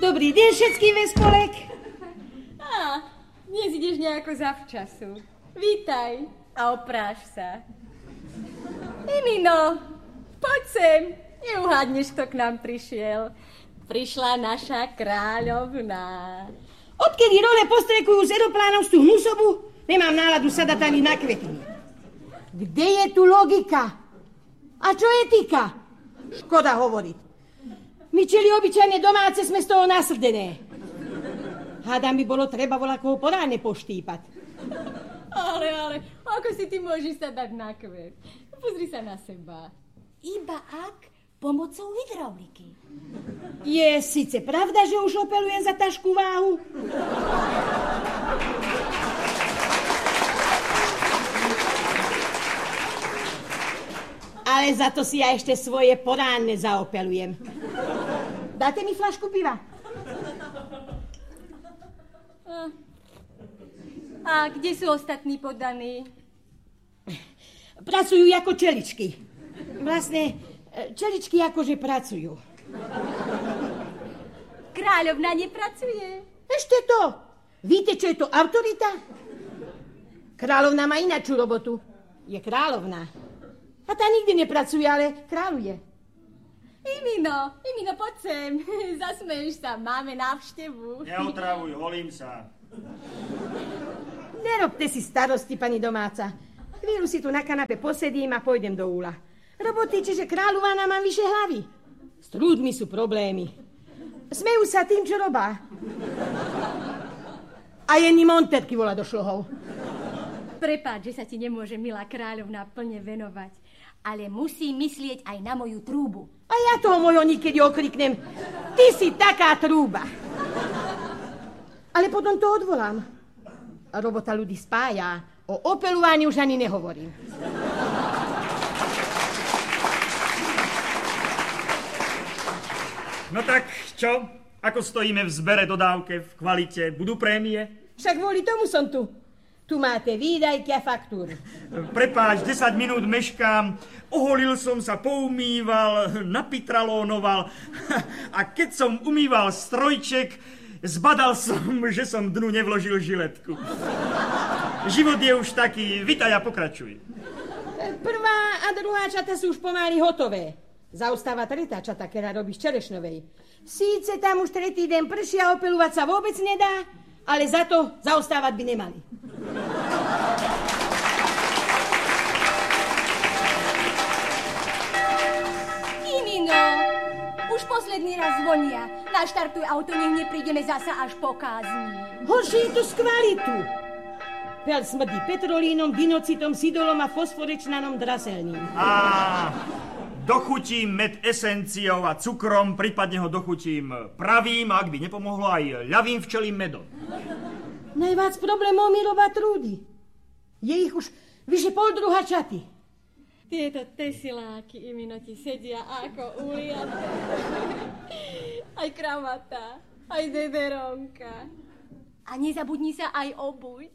Dobrý deň všetkým ve spolek. Dnes ideš nejako zavčasu. Vítaj a opráš sa. Emino, poď sem. Neuhádneš, kto k nám prišiel. Prišla naša kráľovná. Odkedy role postrekujú z aeroplánov z tú hnusobu, nemám náladu sadať ani na kvetiny. Kde je tu logika? A čo etika? Škoda hovoriť. My čeli obyčajne domáce sme z toho nasrdené. Hádam by bolo treba voľakoho poráne poštípať. Ale, ako si ty môžeš sa dať na kvet? Pozri sa na seba. Iba ak pomocou hydrauliky. Je síce pravda, že už opelujem za tašku váhu? Ale za to si ja ešte svoje poránne zaopelujem. Dáte mi fľašku piva? A kde sú ostatní poddaní? Pracujú ako čeličky. Vlastne, čeličky akože pracujú. Kráľovna nepracuje. Ešte to. Víte, čo je to autorita? Kráľovna má inačú robotu. Je kráľovná. A tá nikdy nepracuje, ale kráľuje. Emino, poď sem. Zasmeješ sa, máme návštevu. Neotravuj, holím sa. Nerobte si starosti, pani domáca. Chvíľu si tu na kanape posedím a pôjdem do úla. Roboty, čiže kráľovná mám vyše hlavy. S trúdmi sú problémy. Smejú sa tým, čo robá. A Jenny Monterky volá do šlohov. Prepáč, že sa ti nemôže milá kráľovná plne venovať, ale musí myslieť aj na moju trúbu. A ja toho mojho niekedy okriknem. Ty si taká trúba. Ale potom to odvolám. A robota ľudí spája. O opelovaní už ani nehovorím. No tak, čo? Ako stojíme v zbere, dodávke, v kvalite? Budú prémie? Však kvôli tomu som tu. Tu máte výdajky a faktúry. Prepáč, 10 minút meškám. Oholil som sa, poumýval, napitralónoval. A keď som umýval strojček, zbadal som, že som dnu nevložil žiletku. Život je už taký. Vitaj a pokračuj. Prvá a druhá čata sú už pomaly hotové. Zaostáva tretá čata, ktorá robí z čerešnovej. Síce tam už tretí deň prší a opelovať sa vôbec nedá, ale za to zaostávať by nemali. Emino, už posledný raz zvonia. Naštartuj auto, nech neprídeme zasa až po kázni. Horšie je to z kvalitu. Peľ smrdí petrolínom, dinocitom, sidolom a fosforečnanom draselním. Dochutím med esenciou a cukrom, prípadne ho dochutím pravým, ak by nepomohlo aj ľavým včelím medom. Najviac problémov mi robá trúdy. Je ich už vyše poldruha čaty. Tieto tesiláky, Emino, ti sedia ako uliaté. Aj kravata, aj dederonka. A nezabudni sa aj obuť.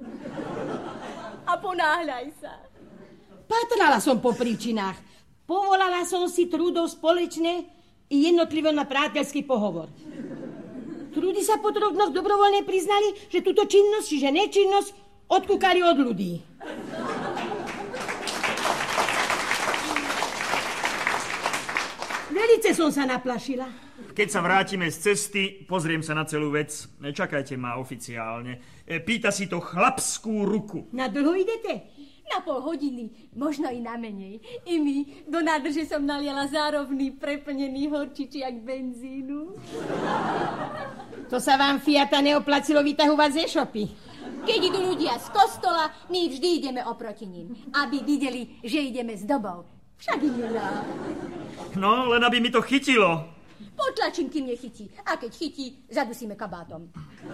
A ponáhľaj sa. Patrala som po príčinách. Povolala som si trúdov spoločne i jednotlivo na priateľský pohovor. Trúdy sa po 3 dnoch dobrovoľne priznali, že túto činnosť, čiže nečinnosť, odkúkali od ľudí. Velice som sa naplašila. Keď sa vrátime z cesty, pozriem sa na celú vec. Čakajte ma oficiálne. Pýta si to chlapskú ruku. Na dlho idete? Na pol hodiny, možno i na menej. I my do nádrže som naliala zárovný preplnený horčičiak benzínu. To sa vám Fiata neoplatilo vytahovať ze šopy. Keď idú ľudia z kostola, my vždy ideme oproti ním, aby videli, že ideme s dobou. Však im nedá. No, len aby mi to chytilo. Potlačím, kým nechytí. A keď chytí, zadusíme kabátom.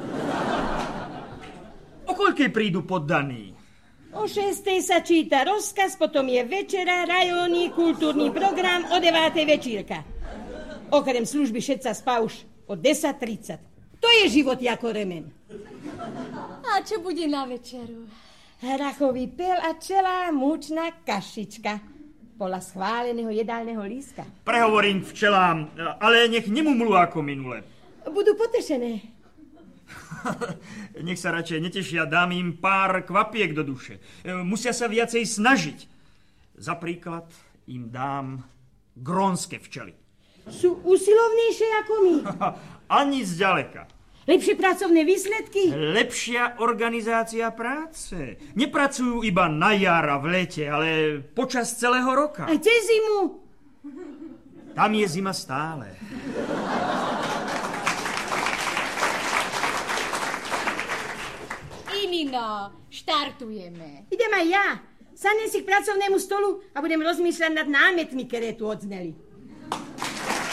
O koľkej prídu poddaní? O 6:00 sa číta rozkaz, potom je večera, rajónny, kultúrny program, o 9:00 večírka. Okrem služby všetca spá už o 10:30. To je život ako remen. A čo bude na večeru? Hrachový pel a celá múčna kašička. Podľa schváleného jedálneho lístka. Prehovorím včelám, ale nech nemumlú ako minule. budú potešené. Nech sa radšej netešia, dám im pár kvapiek do duše. Musia sa viacej snažiť. Za príklad im dám grónske včely. Sú usilovnejšie ako my. Ani zďaleka. Lepšie pracovné výsledky. Lepšia organizácia práce. Nepracujú iba na jar a v lete, ale počas celého roka. Aj cez zimu. Tam je zima stále. Imino, štartujeme. Idem aj ja. Sadnem si k pracovnému stolu a budem rozmýšľať nad námetmi, ktoré tu odzneli.